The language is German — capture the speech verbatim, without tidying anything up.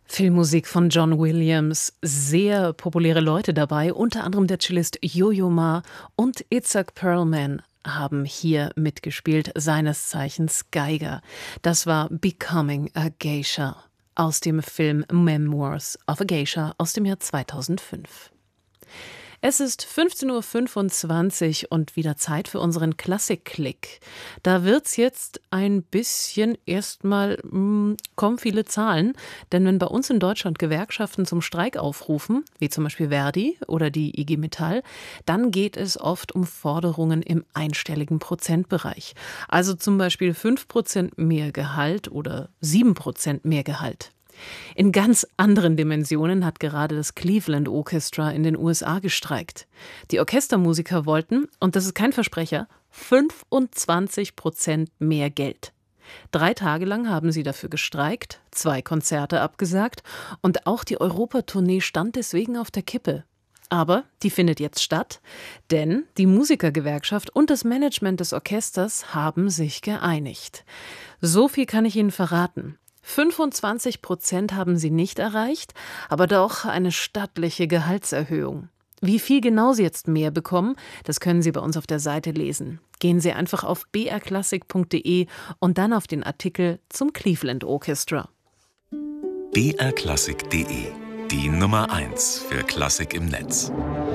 Filmmusik von John Williams, sehr populäre Leute dabei, unter anderem der Cellist Yo-Yo Ma und Itzhak Perlman haben hier mitgespielt, seines Zeichens Geiger. Das war Becoming a Geisha aus dem Film Memoirs of a Geisha aus dem Jahr zweitausendfünf. Es ist fünfzehn Uhr fünfundzwanzig und wieder Zeit für unseren Klassik-Klick. Da wird's jetzt ein bisschen erstmal, mh, kommen viele Zahlen, denn wenn bei uns in Deutschland Gewerkschaften zum Streik aufrufen, wie zum Beispiel Verdi oder die I G Metall, dann geht es oft um Forderungen im einstelligen Prozentbereich. Also zum Beispiel fünf Prozent mehr Gehalt oder sieben Prozent mehr Gehalt. In ganz anderen Dimensionen hat gerade das Cleveland Orchestra in den U S A gestreikt. Die Orchestermusiker wollten, und das ist kein Versprecher, fünfundzwanzig Prozent mehr Geld. Drei Tage lang haben sie dafür gestreikt, zwei Konzerte abgesagt und auch die Europatournee stand deswegen auf der Kippe. Aber die findet jetzt statt, denn die Musikergewerkschaft und das Management des Orchesters haben sich geeinigt. So viel kann ich Ihnen verraten. fünfundzwanzig Prozent haben sie nicht erreicht, aber doch eine stattliche Gehaltserhöhung. Wie viel genau sie jetzt mehr bekommen, das können Sie bei uns auf der Seite lesen. Gehen Sie einfach auf b r klassik punkt d e und dann auf den Artikel zum Cleveland Orchestra. b r klassik punkt d e, die Nummer eins für Klassik im Netz.